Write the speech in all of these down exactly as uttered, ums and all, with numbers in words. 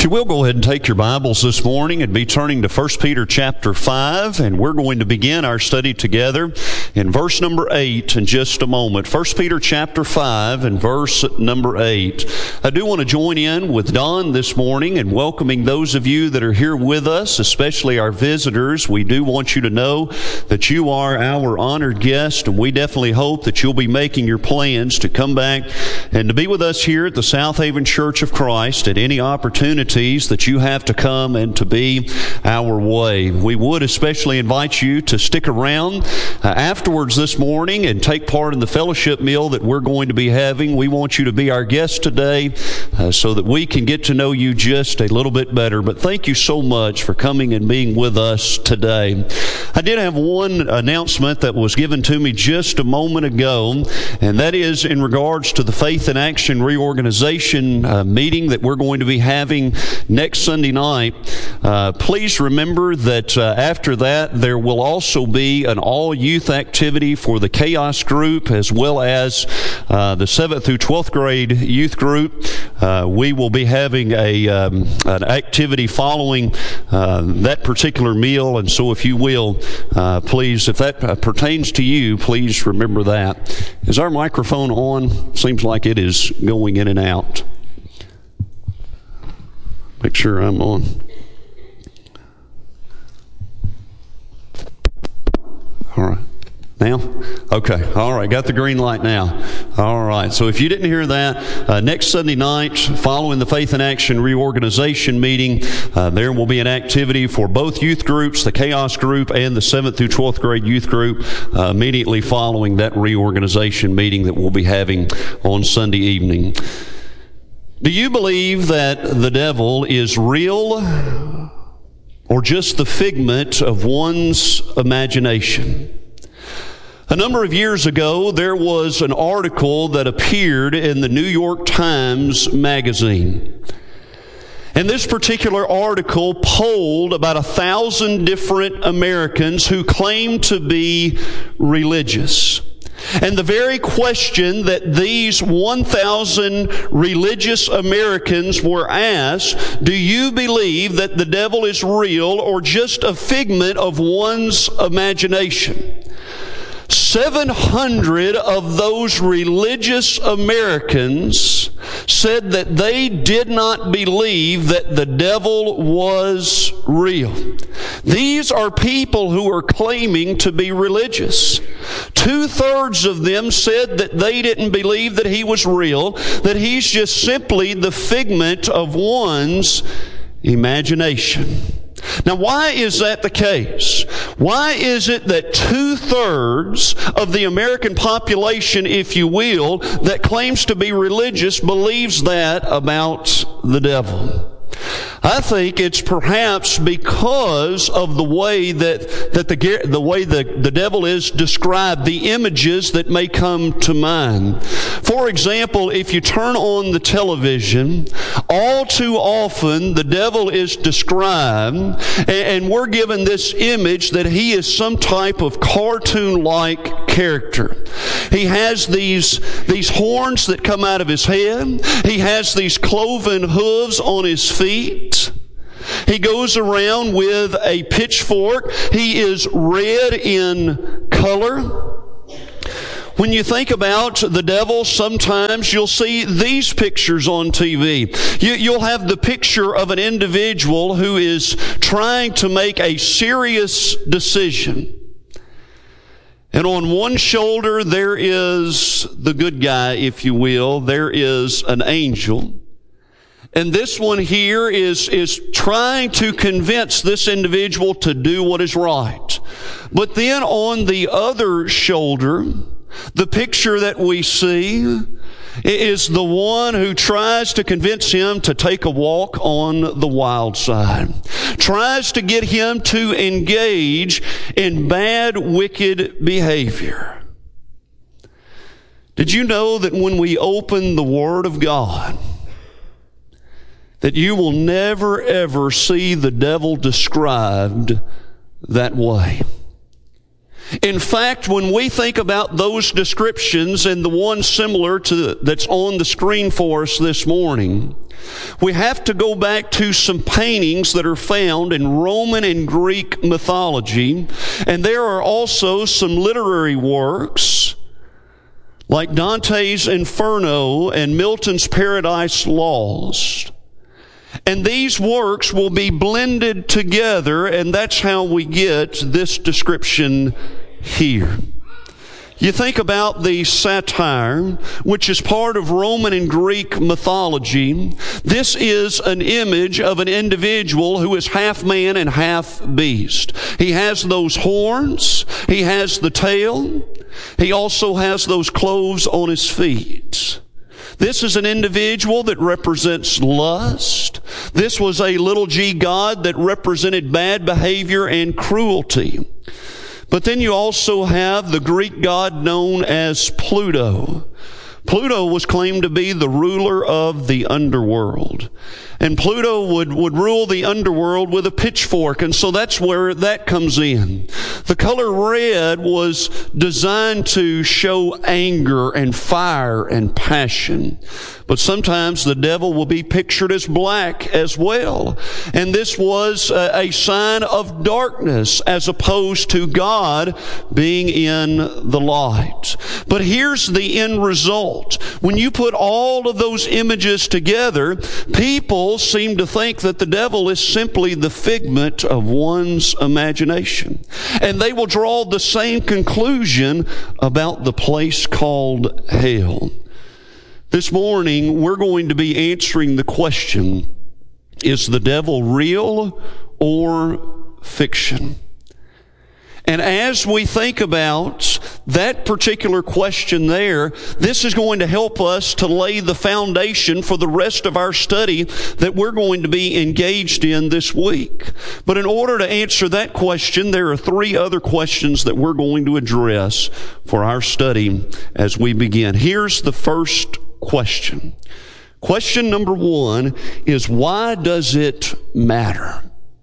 If you will, go ahead and take your Bibles this morning and be turning to First Peter chapter five, and we're going to begin our study together in verse number eight in just a moment. First Peter chapter five and verse number eight. I do want to join in with Don this morning in welcoming those of you that are here with us, especially our visitors. We do want you to know that you are our honored guest, and we definitely hope that you'll be making your plans to come back and to be with us here at the South Haven Church of Christ at any opportunity that you have to come and to be our way. We would especially invite you to stick around uh, afterwards this morning and take part in the fellowship meal that we're going to be having. We want you to be our guest today uh, so that we can get to know you just a little bit better. But thank you so much for coming and being with us today. I did have one announcement that was given to me just a moment ago, and that is in regards to the Faith in Action reorganization uh, meeting that we're going to be having next Sunday night. Uh, please remember that uh, after that there will also be an all-youth activity for the Chaos group as well as uh, the seventh through twelfth grade youth group. Uh, we will be having a um, an activity following uh, that particular meal, and so if you will, uh, please, if that uh, pertains to you, please remember that. Is our microphone on? Seems like it is going in and out. Make sure I'm on. All right. Now? Okay. All right. Got the green light now. All right. So if you didn't hear that, uh, next Sunday night, following the Faith in Action reorganization meeting, uh, there will be an activity for both youth groups, the Chaos group and the seventh through twelfth grade youth group, uh, immediately following that reorganization meeting that we'll be having on Sunday evening. Do you believe that the devil is real or just the figment of one's imagination? A number of years ago, there was an article that appeared in the New York Times magazine. And this particular article polled about a thousand different Americans who claimed to be religious. And the very question that these one thousand religious Americans were asked, do you believe that the devil is real or just a figment of one's imagination? seven hundred of those religious Americans said that they did not believe that the devil was real. These are people who are claiming to be religious. Two-thirds of them said that they didn't believe that he was real, that he's just simply the figment of one's imagination. Now, why is that the case? Why is it that two-thirds of the American population, if you will, that claims to be religious believes that about the devil? I think it's perhaps because of the way that, that the, the way the, the devil is described, the images that may come to mind. For example, if you turn on the television, all too often the devil is described, and, and we're given this image that he is some type of cartoon-like character. He has these, these horns that come out of his head. He has these cloven hooves on his feet. He goes around with a pitchfork. He is red in color. When you think about the devil, sometimes you'll see these pictures on T V. You, you'll have the picture of an individual who is trying to make a serious decision. And on one shoulder, there is the good guy, if you will. There is an angel. And this one here is, is trying to convince this individual to do what is right. But then on the other shoulder, the picture that we see is the one who tries to convince him to take a walk on the wild side. Tries to get him to engage in bad, wicked behavior. Did you know that when we open the Word of God, that you will never ever see the devil described that way? In fact, when we think about those descriptions and the one similar to that's on the screen for us this morning, we have to go back to some paintings that are found in Roman and Greek mythology, and there are also some literary works like Dante's Inferno and Milton's Paradise Lost. And these works will be blended together, and that's how we get this description here. You think about the satyr, which is part of Roman and Greek mythology. This is an image of an individual who is half man and half beast. He has those horns. He has the tail. He also has those cloves on his feet. This is an individual that represents lust. This was a little g god that represented bad behavior and cruelty. But then you also have the Greek god known as Pluto. Pluto was claimed to be the ruler of the underworld. And Pluto would, would rule the underworld with a pitchfork, and so that's where that comes in. The color red was designed to show anger and fire and passion. But sometimes the devil will be pictured as black as well. And this was a, a sign of darkness as opposed to God being in the light. But here's the end result. When you put all of those images together, people seem to think that the devil is simply the figment of one's imagination. And they will draw the same conclusion about the place called hell. This morning, we're going to be answering the question, is the devil real or fiction? And as we think about that particular question there, this is going to help us to lay the foundation for the rest of our study that we're going to be engaged in this week. But in order to answer that question, there are three other questions that we're going to address for our study as we begin. Here's the first question. Question number one is, why does it matter?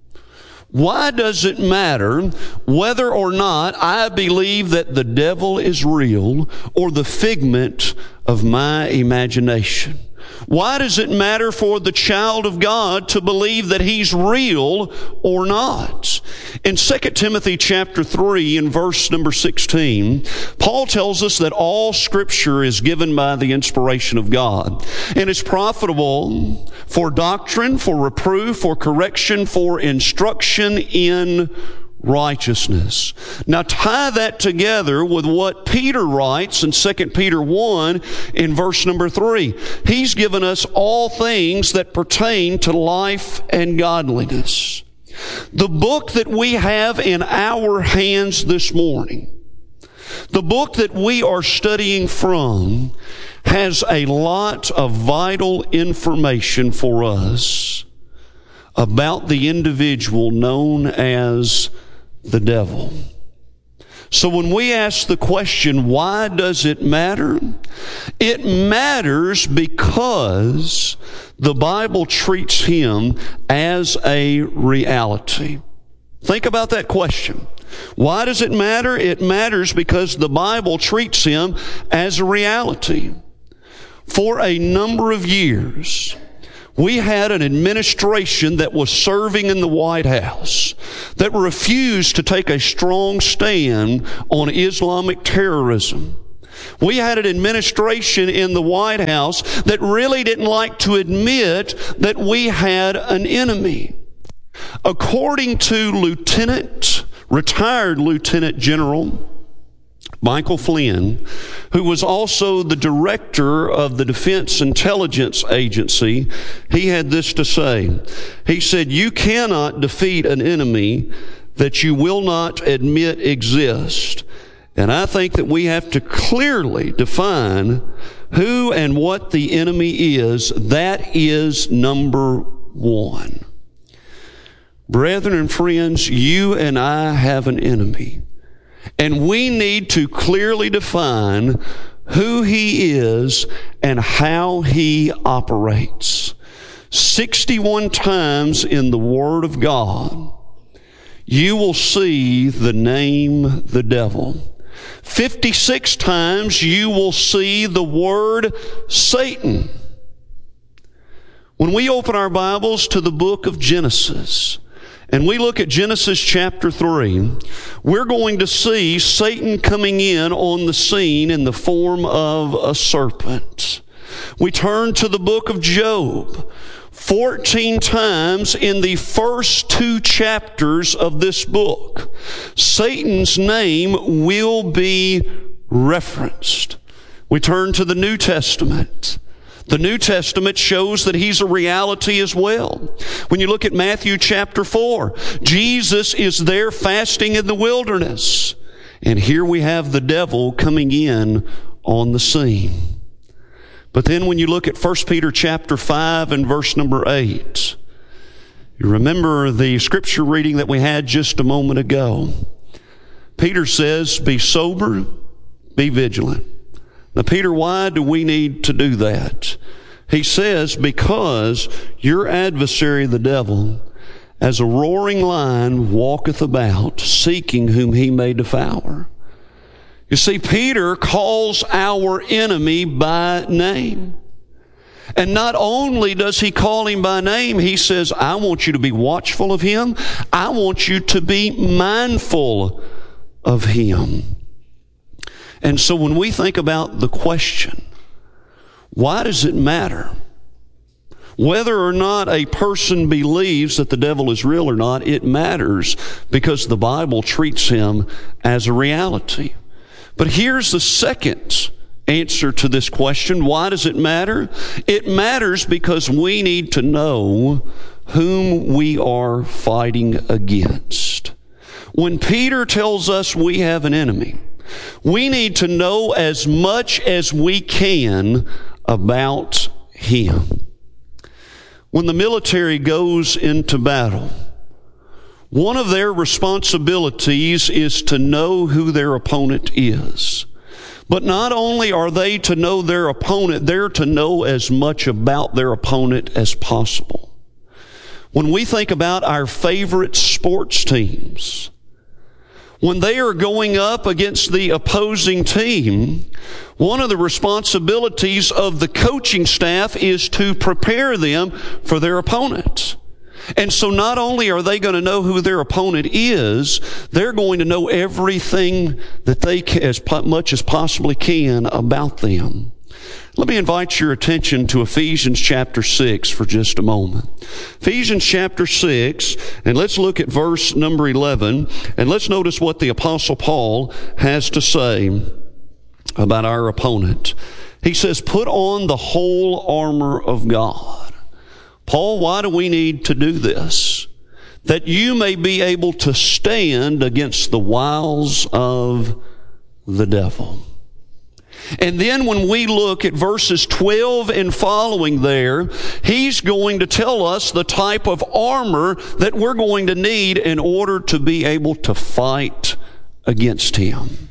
Why does it matter whether or not I believe that the devil is real or the figment of my imagination? Why does it matter for the child of God to believe that he's real or not? In Second Timothy chapter three and verse number sixteen, Paul tells us that all Scripture is given by the inspiration of God and is profitable for doctrine, for reproof, for correction, for instruction in righteousness. Now tie that together with what Peter writes in Second Peter one in verse number three. He's given us all things that pertain to life and godliness. The book that we have in our hands this morning, the book that we are studying from, has a lot of vital information for us about the individual known as the devil. So when we ask the question, why does it matter? It matters because the Bible treats him as a reality. Think about that question. Why does it matter? It matters because the Bible treats him as a reality. For a number of years, we had an administration that was serving in the White House that refused to take a strong stand on Islamic terrorism. We had an administration in the White House that really didn't like to admit that we had an enemy. According to Lieutenant, retired Lieutenant General Michael Flynn, who was also the director of the Defense Intelligence Agency, he had this to say. He said, "You cannot defeat an enemy that you will not admit exists." And I think that we have to clearly define who and what the enemy is. That is number one. Brethren and friends, you and I have an enemy. And we need to clearly define who he is and how he operates. sixty-one times in the Word of God, you will see the name the devil. fifty-six times you will see the word Satan. When we open our Bibles to the book of Genesis, and we look at Genesis chapter three, we're going to see Satan coming in on the scene in the form of a serpent. We turn to the book of Job. fourteen times in the first two chapters of this book, Satan's name will be referenced. We turn to the New Testament. The New Testament shows that he's a reality as well. When you look at Matthew chapter four, Jesus is there fasting in the wilderness. And here we have the devil coming in on the scene. But then when you look at First Peter chapter five and verse number eight, you remember the scripture reading that we had just a moment ago. Peter says, be sober, be vigilant. Now, Peter, why do we need to do that? He says, because your adversary, the devil, as a roaring lion, walketh about, seeking whom he may devour. You see, Peter calls our enemy by name. And not only does he call him by name, he says, I want you to be watchful of him. I want you to be mindful of him. And so when we think about the question, why does it matter whether or not a person believes that the devil is real or not? It matters because the Bible treats him as a reality. But here's the second answer to this question. Why does it matter? It matters because we need to know whom we are fighting against. When Peter tells us we have an enemy, we need to know as much as we can about him. When the military goes into battle, one of their responsibilities is to know who their opponent is. But not only are they to know their opponent, they're to know as much about their opponent as possible. When we think about our favorite sports teams, when they are going up against the opposing team, one of the responsibilities of the coaching staff is to prepare them for their opponent. And so not only are they going to know who their opponent is, they're going to know everything that they can, as much as possibly can about them. Let me invite your attention to Ephesians chapter six for just a moment. Ephesians chapter six, and let's look at verse number eleven, and let's notice what the Apostle Paul has to say about our opponent. He says, put on the whole armor of God. Paul, why do we need to do this? That you may be able to stand against the wiles of the devil. And then when we look at verses twelve and following there, he's going to tell us the type of armor that we're going to need in order to be able to fight against him.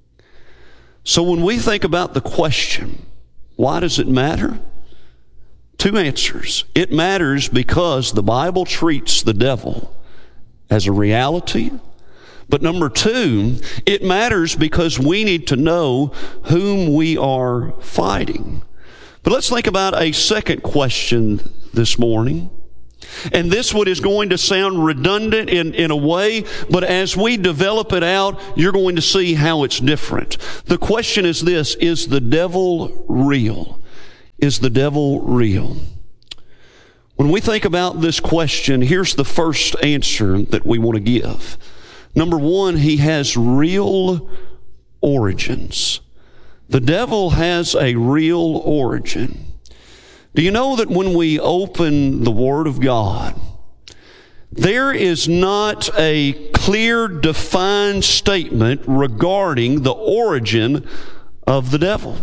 So when we think about the question, why does it matter? Two answers. It matters because the Bible treats the devil as a reality. But number two, it matters because we need to know whom we are fighting. But let's think about a second question this morning. And this one is going to sound redundant in, in a way, but as we develop it out, you're going to see how it's different. The question is this: is the devil real? Is the devil real? When we think about this question, here's the first answer that we want to give. Number one, he has real origins. The devil has a real origin. Do you know that when we open the Word of God, there is not a clear, defined statement regarding the origin of the devil?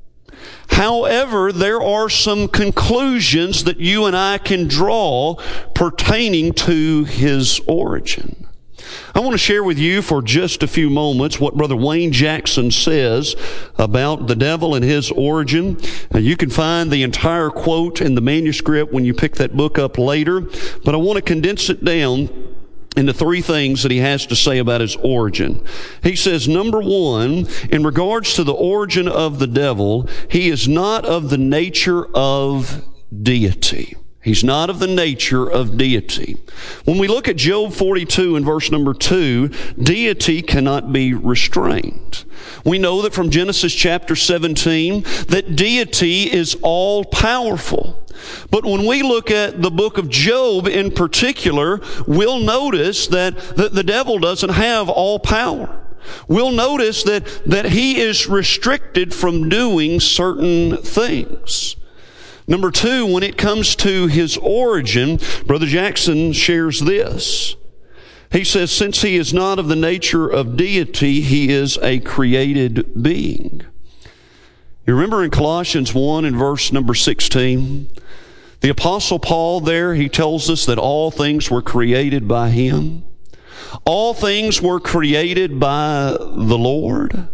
However, there are some conclusions that you and I can draw pertaining to his origin. I want to share with you for just a few moments what Brother Wayne Jackson says about the devil and his origin. Now, you can find the entire quote in the manuscript when you pick that book up later, but I want to condense it down into three things that he has to say about his origin. He says, number one, in regards to the origin of the devil, he is not of the nature of deity. He's not of the nature of deity. When we look at Job forty-two and verse number two, deity cannot be restrained. We know that from Genesis chapter seventeen that deity is all powerful. But when we look at the book of Job in particular, we'll notice that the, the devil doesn't have all power. We'll notice that, that he is restricted from doing certain things. Number two, when it comes to his origin, Brother Jackson shares this. He says, since he is not of the nature of deity, he is a created being. You remember in Colossians one and verse number sixteen, the Apostle Paul there, he tells us that all things were created by him. All things were created by the Lord.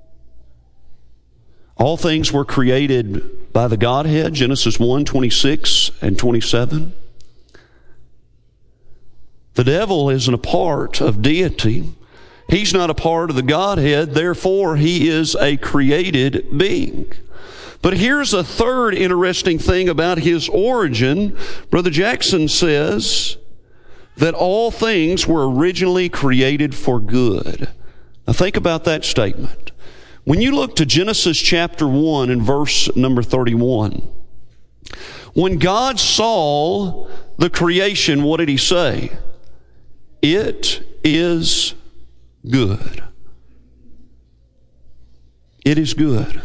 All things were created by the Godhead, Genesis one, twenty-six and twenty-seven. The devil isn't a part of deity. He's not a part of the Godhead, therefore he is a created being. But here's a third interesting thing about his origin. Brother Jackson says that all things were originally created for good. Now think about that statement. When you look to Genesis chapter one and verse number thirty-one, when God saw the creation, what did he say? It is good. It is good.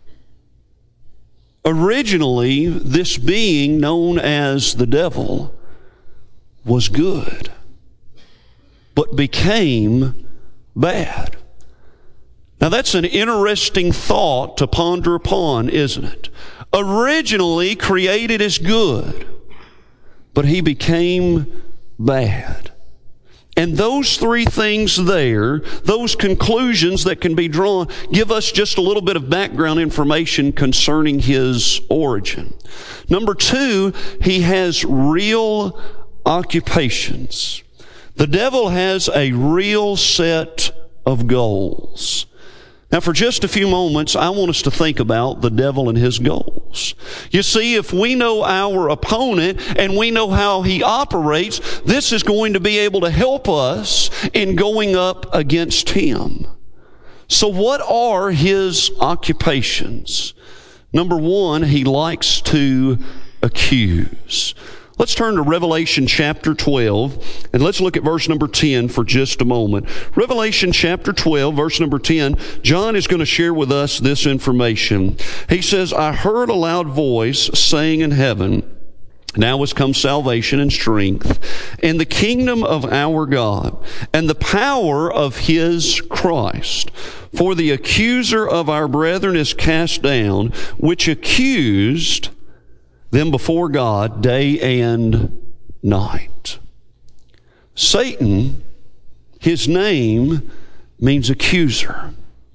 Originally, this being known as the devil was good, but became bad. Now that's an interesting thought to ponder upon, isn't it? Originally created as good, but he became bad. And those three things there, those conclusions that can be drawn, give us just a little bit of background information concerning his origin. Number two, he has real occupations. The devil has a real set of goals. Now, for just a few moments, I want us to think about the devil and his goals. You see, if we know our opponent and we know how he operates, this is going to be able to help us in going up against him. So what are his occupations? Number one, he likes to accuse. Let's turn to Revelation chapter twelve, and let's look at verse number ten for just a moment. Revelation chapter twelve, verse number ten, John is going to share with us this information. He says, I heard a loud voice saying in heaven, now has come salvation and strength, and the kingdom of our God, and the power of his Christ. For the accuser of our brethren is cast down, which accused them before God day and night. Satan, his name means accuser.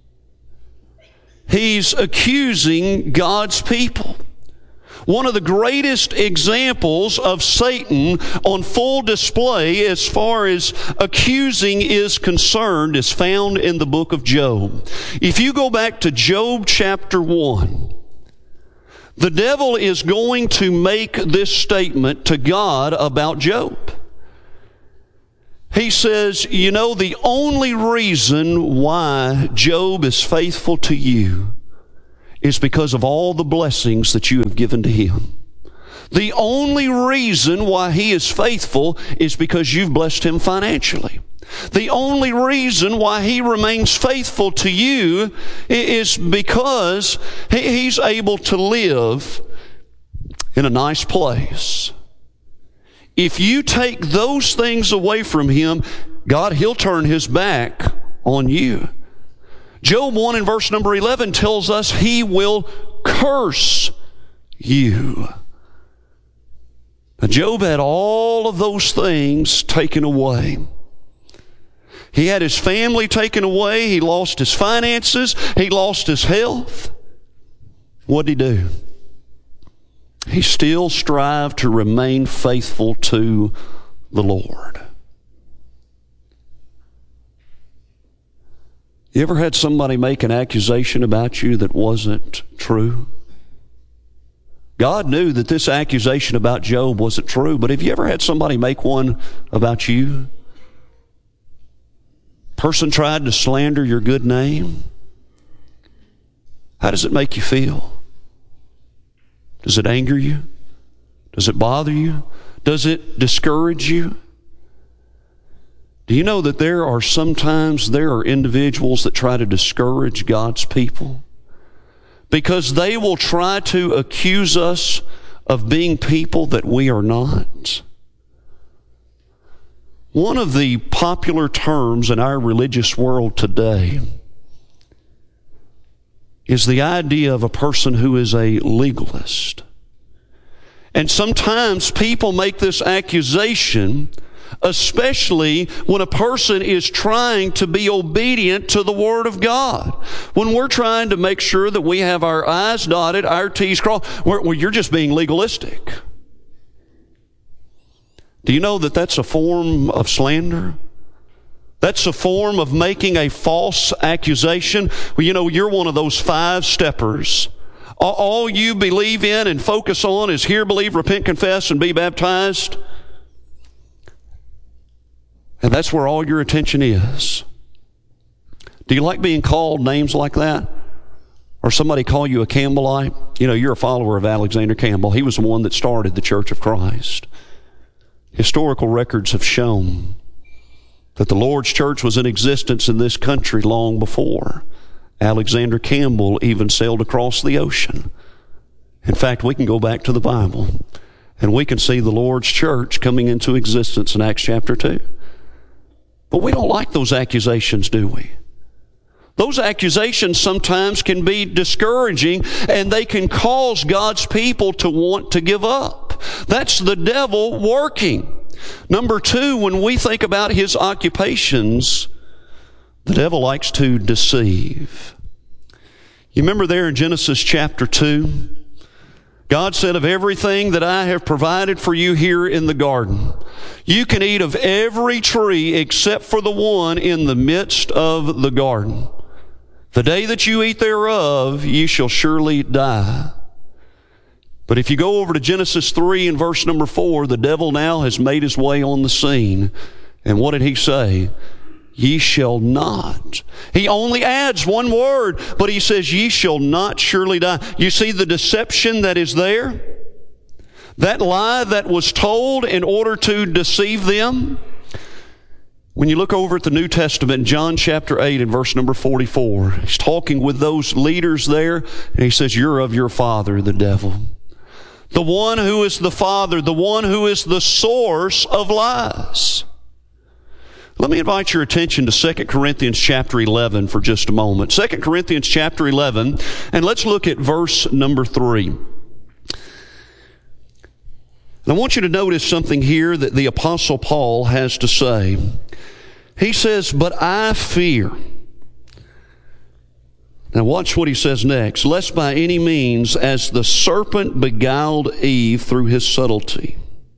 He's accusing God's people. One of the greatest examples of Satan on full display as far as accusing is concerned is found in the book of Job. If you go back to Job chapter one, the devil is going to make this statement to God about Job. He says, you know, the only reason why Job is faithful to you is because of all the blessings that you have given to him. The only reason why he is faithful is because you've blessed him financially. The only reason why he remains faithful to you is because he's able to live in a nice place. If you take those things away from him, God, he'll turn his back on you. Job one and verse number eleven tells us he will curse you. Now, Job had all of those things taken away. He had his family taken away. He lost his finances. He lost his health. What did he do? He still strived to remain faithful to the Lord. You ever had somebody make an accusation about you that wasn't true? God knew that this accusation about Job wasn't true, but have you ever had somebody make one about you? Person tried to slander your good name. How does it make you feel? Does it anger you? Does it bother you? Does it discourage you? Do you know that there are sometimes there are individuals that try to discourage God's people? Because they will try to accuse us of being people that we are not. One of the popular terms in our religious world today is the idea of a person who is a legalist. And sometimes people make this accusation, especially when a person is trying to be obedient to the Word of God. When we're trying to make sure that we have our I's dotted, our T's crossed, well, you're just being legalistic. Do you know that that's a form of slander? That's a form of making a false accusation. Well, you know, you're one of those five steppers. All you believe in and focus on is hear, believe, repent, confess, and be baptized. And that's where all your attention is. Do you like being called names like that? Or somebody call you a Campbellite? You know, you're a follower of Alexander Campbell. He was the one that started the Church of Christ. Historical records have shown that the Lord's church was in existence in this country long before Alexander Campbell even sailed across the ocean. In fact, we can go back to the Bible and we can see the Lord's church coming into existence in Acts chapter two. But we don't like those accusations, do we? Those accusations sometimes can be discouraging, and they can cause God's people to want to give up. That's the devil working. Number two, when we think about his occupations, the devil likes to deceive. You remember there in Genesis chapter two, God said, of everything that I have provided for you here in the garden, you can eat of every tree except for the one in the midst of the garden. The day that you eat thereof, ye shall surely die. But if you go over to Genesis three and verse number four, the devil now has made his way on the scene. And what did he say? Ye shall not. He only adds one word, but he says, ye shall not surely die. You see the deception that is there? That lie that was told in order to deceive them? When you look over at the New Testament, John chapter eight and verse number forty-four, he's talking with those leaders there, and he says, you're of your father, the devil. The one who is the father, the one who is the source of lies. Let me invite your attention to Second Corinthians chapter eleven for just a moment. Second Corinthians chapter eleven, and let's look at verse number three. And I want you to notice something here that the Apostle Paul has to say. He says, but I fear. Now watch what he says next. Lest by any means, as the serpent beguiled Eve through his subtlety,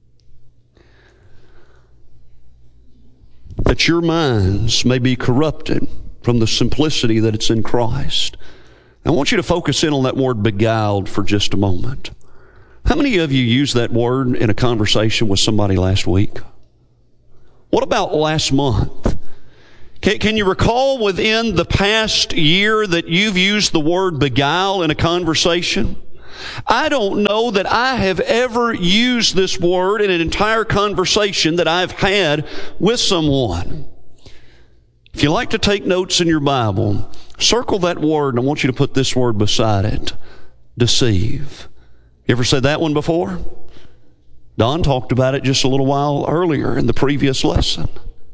that your minds may be corrupted from the simplicity that it's in Christ. I want you to focus in on that word beguiled for just a moment. How many of you used that word in a conversation with somebody last week? What about last month? Can, can you recall within the past year that you've used the word beguile in a conversation? I don't know that I have ever used this word in an entire conversation that I've had with someone. If you like to take notes in your Bible, circle that word, and I want you to put this word beside it. Deceive. You ever said that one before? Don talked about it just a little while earlier in the previous lesson.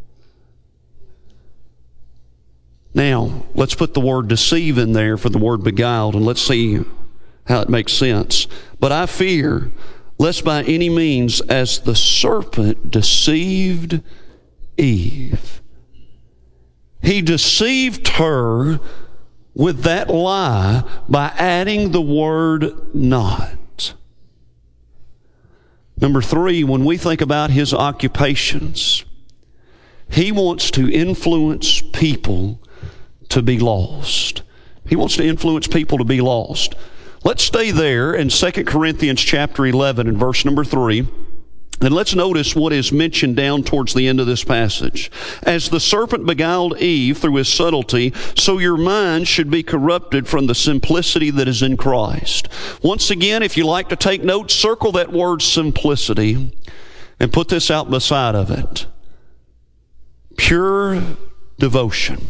Now, let's put the word deceive in there for the word beguiled, and let's see how it makes sense. But I fear, lest by any means, as the serpent deceived Eve, he deceived her with that lie by adding the word not. Number three, when we think about his occupations, he wants to influence people to be lost. He wants to influence people to be lost. Let's stay there in Second Corinthians chapter eleven and verse number three. And let's notice what is mentioned down towards the end of this passage. As the serpent beguiled Eve through his subtlety, so your mind should be corrupted from the simplicity that is in Christ. Once again, if you like to take notes, circle that word simplicity and put this out beside of it. Pure devotion.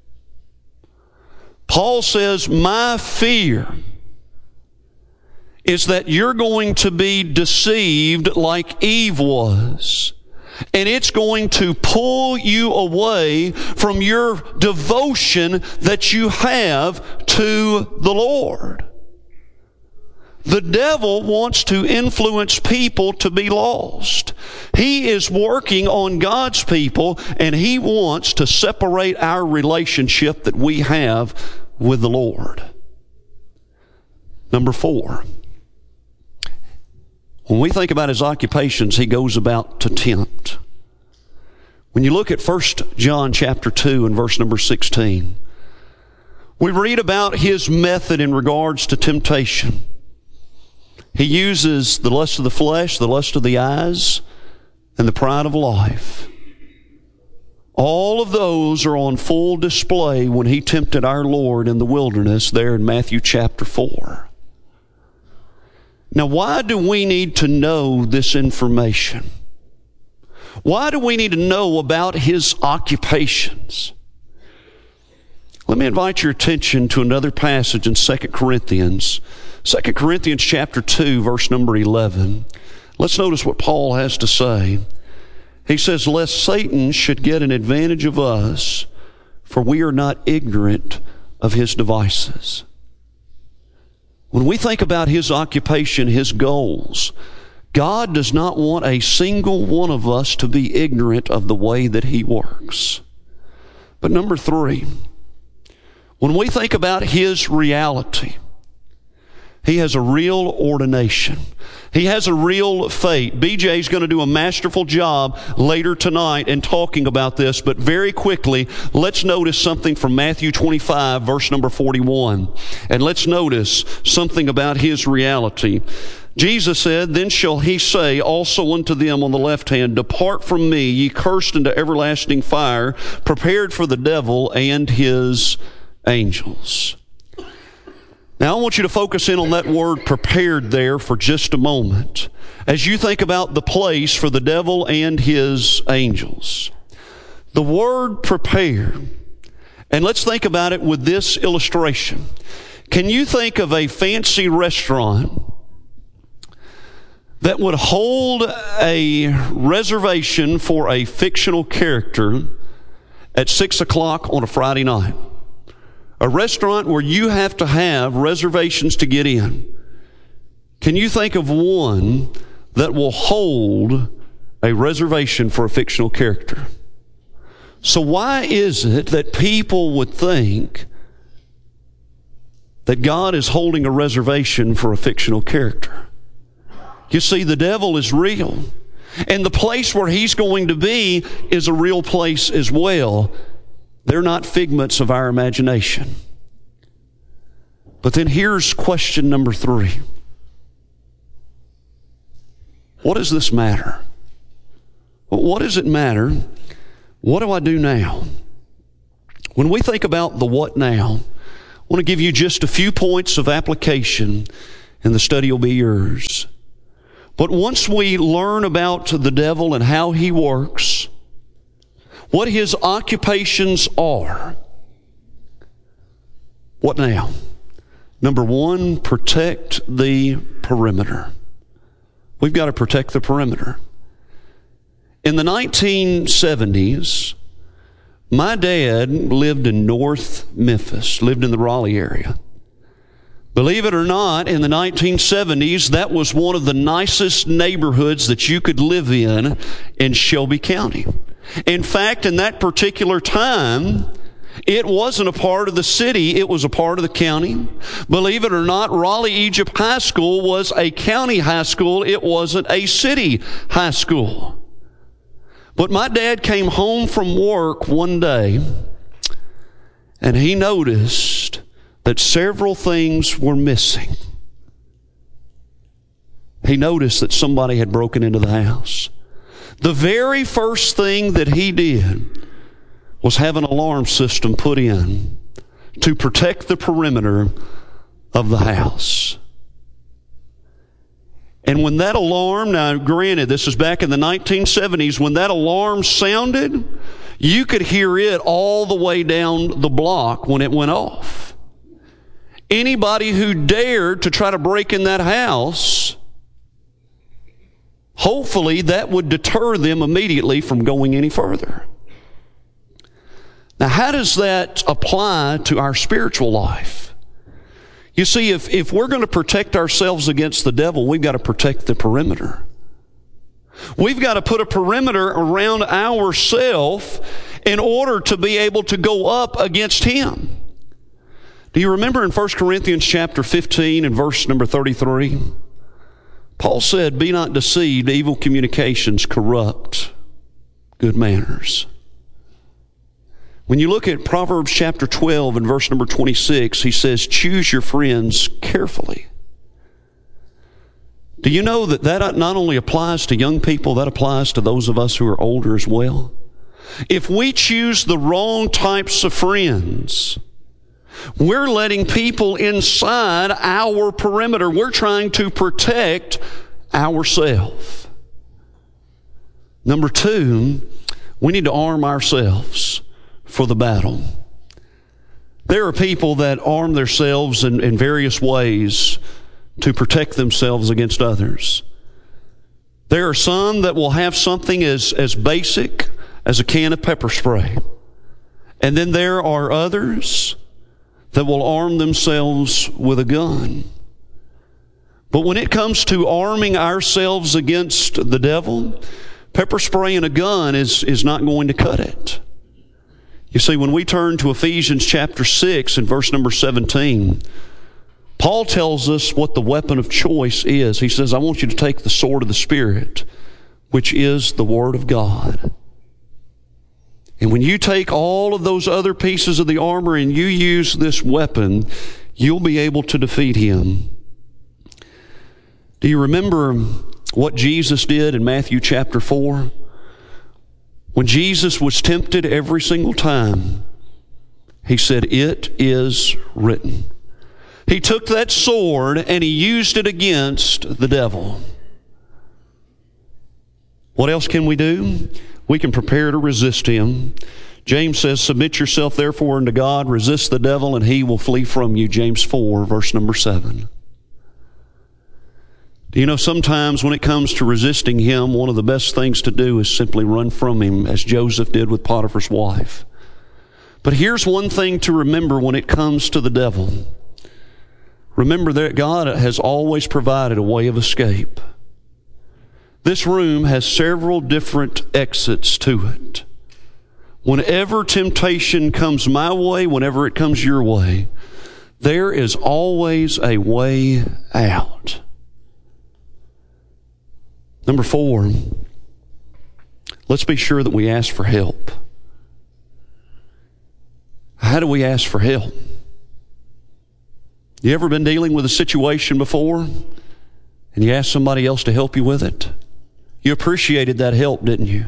Paul says, my fear is that you're going to be deceived like Eve was. And it's going to pull you away from your devotion that you have to the Lord. The devil wants to influence people to be lost. He is working on God's people, and he wants to separate our relationship that we have with the Lord. Number four. When we think about his occupations, he goes about to tempt. When you look at First John chapter two and verse number sixteen, we read about his method in regards to temptation. He uses the lust of the flesh, the lust of the eyes, and the pride of life. All of those are on full display when he tempted our Lord in the wilderness there in Matthew chapter four. Now, why do we need to know this information? Why do we need to know about his occupations? Let me invite your attention to another passage in Second Corinthians. Second Corinthians chapter two, verse number eleven. Let's notice what Paul has to say. He says, lest Satan should get an advantage of us, for we are not ignorant of his devices. When we think about his occupation, his goals, God does not want a single one of us to be ignorant of the way that he works. But number three, when we think about his reality, he has a real ordination. He has a real fate. B J's going to do a masterful job later tonight in talking about this, but very quickly, let's notice something from Matthew twenty-five, verse number forty-one. And let's notice something about his reality. Jesus said, then shall he say also unto them on the left hand, depart from me, ye cursed, into everlasting fire, prepared for the devil and his angels. Now, I want you to focus in on that word prepared there for just a moment as you think about the place for the devil and his angels. The word prepared, and let's think about it with this illustration. Can you think of a fancy restaurant that would hold a reservation for a fictional character at six o'clock on a Friday night? A restaurant where you have to have reservations to get in. Can you think of one that will hold a reservation for a fictional character? So why is it that people would think that God is holding a reservation for a fictional character? You see, the devil is real. And the place where he's going to be is a real place as well. They're not figments of our imagination. But then here's question number three. What does this matter? Well, what does it matter? What do I do now? When we think about the what now, I want to give you just a few points of application, and the study will be yours. But once we learn about the devil and how he works, what his occupations are, what now? Number one, protect the perimeter. We've got to protect the perimeter. In the nineteen seventies, my dad lived in North Memphis, lived in the Raleigh area. Believe it or not, in the nineteen seventies, that was one of the nicest neighborhoods that you could live in in Shelby County. In fact, in that particular time, it wasn't a part of the city, it was a part of the county. Believe it or not, Raleigh Egypt High School was a county high school, it wasn't a city high school. But my dad came home from work one day, and he noticed that several things were missing. He noticed that somebody had broken into the house. The very first thing that he did was have an alarm system put in to protect the perimeter of the house. And when that alarm, now granted, this is back in the nineteen seventies, when that alarm sounded, you could hear it all the way down the block when it went off. Anybody who dared to try to break in that house, hopefully that would deter them immediately from going any further. Now, how does that apply to our spiritual life? You see, if, if we're going to protect ourselves against the devil, we've got to protect the perimeter. We've got to put a perimeter around ourselves in order to be able to go up against him. Do you remember in First Corinthians chapter fifteen and verse number thirty-three? Paul said, "Be not deceived, evil communications corrupt good manners." When you look at Proverbs chapter twelve and verse number twenty-six, he says, "Choose your friends carefully." Do you know that that not only applies to young people, that applies to those of us who are older as well? If we choose the wrong types of friends, we're letting people inside our perimeter. We're trying to protect ourselves. Number two, we need to arm ourselves for the battle. There are people that arm themselves in, in various ways to protect themselves against others. There are some that will have something as, as basic as a can of pepper spray. And then there are others that will arm themselves with a gun. But when it comes to arming ourselves against the devil, pepper spray and a gun is, is not going to cut it. You see, when we turn to Ephesians chapter six and verse number seventeen, Paul tells us what the weapon of choice is. He says, "I want you to take the sword of the Spirit, which is the Word of God." And when you take all of those other pieces of the armor and you use this weapon, you'll be able to defeat him. Do you remember what Jesus did in Matthew chapter four? When Jesus was tempted every single time, he said, "It is written." He took that sword and he used it against the devil. What else can we do? We can prepare to resist him. James says, "Submit yourself therefore unto God, resist the devil, and he will flee from you." James four, verse number seven. Do you know, sometimes when it comes to resisting him, one of the best things to do is simply run from him, as Joseph did with Potiphar's wife. But here's one thing to remember when it comes to the devil. Remember that God has always provided a way of escape. This room has several different exits to it. Whenever temptation comes my way, whenever it comes your way, there is always a way out. Number four, let's be sure that we ask for help. How do we ask for help? You ever been dealing with a situation before and you asked somebody else to help you with it? You appreciated that help, didn't you?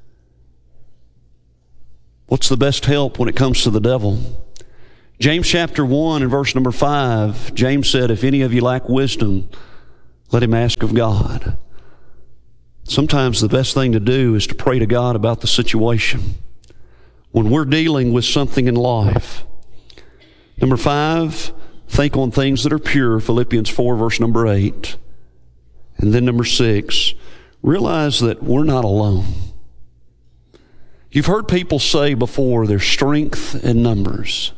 What's the best help when it comes to the devil? James chapter one and verse number five, James said, "If any of you lack wisdom, let him ask of God." Sometimes the best thing to do is to pray to God about the situation when we're dealing with something in life. Number five, think on things that are pure, Philippians four, verse number eight. And then number six, realize that we're not alone. You've heard people say before, there's strength in numbers.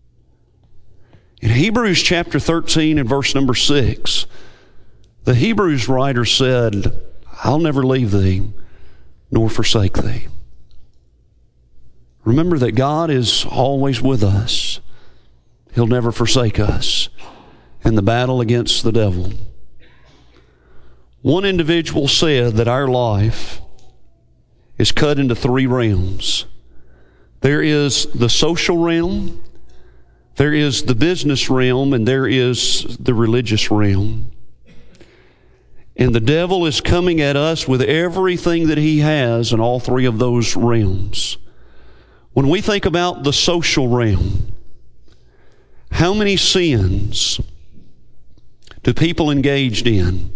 In Hebrews chapter thirteen and verse number six, the Hebrews writer said, "I'll never leave thee nor forsake thee." Remember that God is always with us. He'll never forsake us in the battle against the devil. One individual said that our life is cut into three realms. There is the social realm, There is the business realm and there is the religious realm. And the devil is coming at us with everything that he has in all three of those realms. When we think about the social realm, how many sins do people engaged in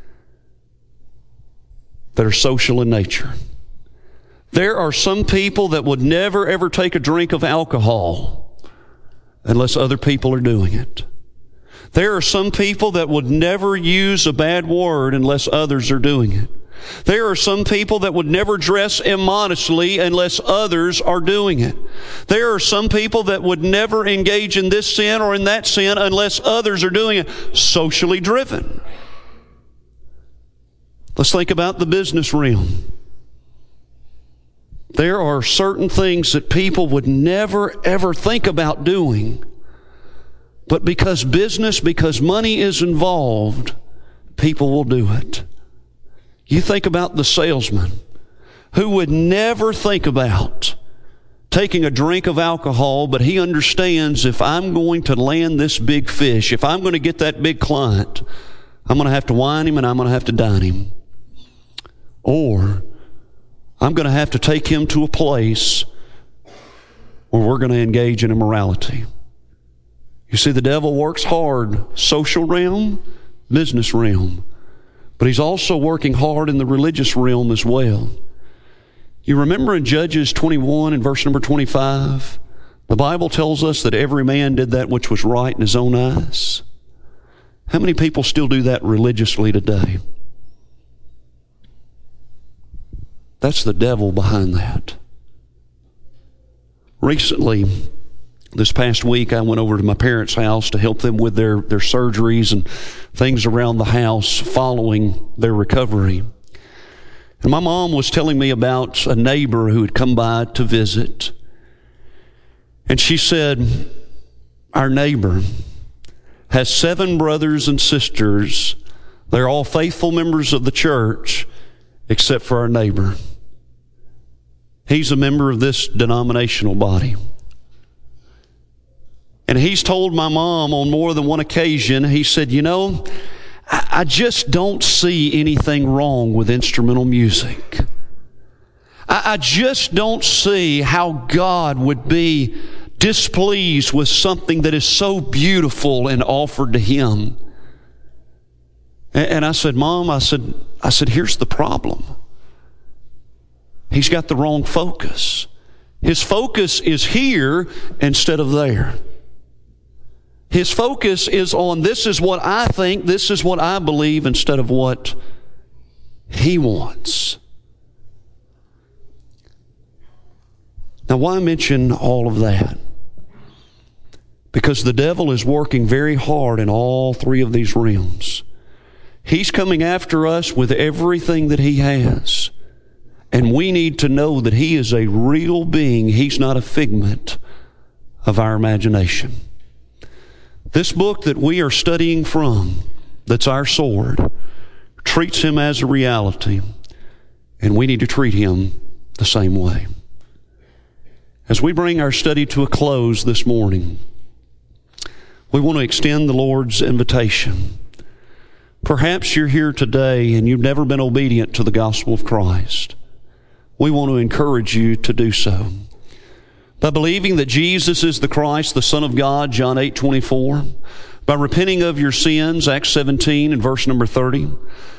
that are social in nature? There are some people that would never ever take a drink of alcohol unless other people are doing it. There are some people that would never use a bad word unless others are doing it. There are some people that would never dress immodestly unless others are doing it. There are some people that would never engage in this sin or in that sin unless others are doing it. Socially driven. Let's think about the business realm. There are certain things that people would never ever think about doing, but because business, because money is involved, people will do it. You think about the salesman who would never think about taking a drink of alcohol, but he understands if I'm going to land this big fish, if I'm going to get that big client, I'm going to have to wine him and I'm going to have to dine him. Or I'm going to have to take him to a place where we're going to engage in immorality. You see, the devil works hard, social realm, business realm, but he's also working hard in the religious realm as well. You remember in Judges twenty-one and verse number twenty-five, the Bible tells us that every man did that which was right in his own eyes. How many people still do that religiously today? That's the devil behind that. Recently, this past week, I went over to my parents' house to help them with their, their surgeries and things around the house following their recovery. And my mom was telling me about a neighbor who had come by to visit. And she said, our neighbor has seven brothers and sisters. They're all faithful members of the church, except for our neighbor. He's a member of this denominational body. And he's told my mom on more than one occasion, he said, you know, I, I just don't see anything wrong with instrumental music. I, I just don't see how God would be displeased with something that is so beautiful and offered to Him. And, and I said, Mom, I said, I said, here's the problem. He's got the wrong focus. His focus is here instead of there. His focus is on this is what I think, this is what I believe, instead of what he wants. Now, why mention all of that? Because the devil is working very hard in all three of these realms. He's coming after us with everything that he has. And we need to know that he is a real being. He's not a figment of our imagination. This book that we are studying from, that's our sword, treats him as a reality, and we need to treat him the same way. As we bring our study to a close this morning, we want to extend the Lord's invitation. Perhaps you're here today and you've never been obedient to the gospel of Christ. We want to encourage you to do so. By believing that Jesus is the Christ, the Son of God, John eight twenty-four. By repenting of your sins, Acts seventeen and verse number thirty.